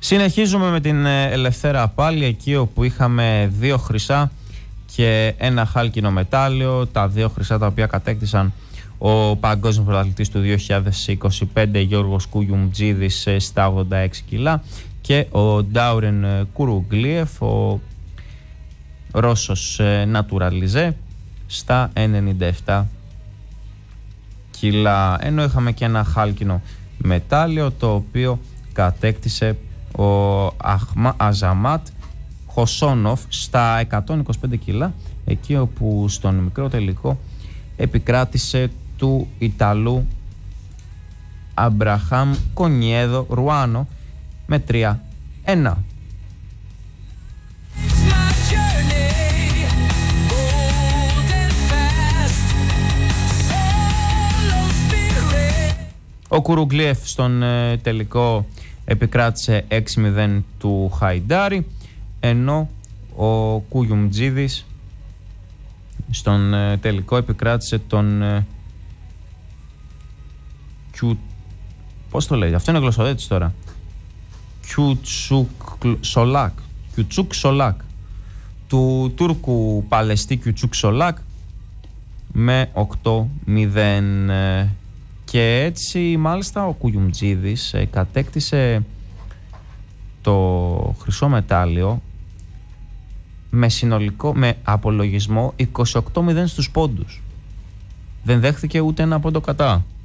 Συνεχίζουμε με την Ελευθέρα πάλι, εκεί όπου είχαμε 2 χρυσά και 1 χάλκινο μετάλλιο. Τα 2 χρυσά τα οποία κατέκτησαν ο παγκόσμιος πρωταθλητής του 2025 Γιώργος Κουγιουμτζίδης στα 86 κιλά και ο Ντάουρεν Κουρουγκλίεφ, ο Ρώσος νατουραλιζέ, στα 97 κιλά. Ενώ είχαμε και 1 χάλκινο μετάλλιο το οποίο κατέκτησε ο Αζαμάτ Χοσόνοφ στα 125 κιλά, εκεί όπου στον μικρό τελικό επικράτησε του Ιταλού Αμπραχάμ Κονιέδο Ρουάνο με 3-1. Ο Κουρουγκλίεφ στον τελικό επικράτησε 6-0 του Χαϊντάρη, ενώ ο Κουγιουμτζίδης στον τελικό επικράτησε τον πώς το λέει, αυτό είναι γλωσσοδέτης τώρα, Κιουτσούκ Σολάκ, του Τούρκου παλαιστή Κιουτσούκ Σολάκ με 8-0. Και έτσι μάλιστα ο Κουγιουμτζίδης κατέκτησε το χρυσό μετάλλιο με απολογισμό 28-0 στους πόντους. Δεν δέχθηκε ούτε ένα πόντο κατά.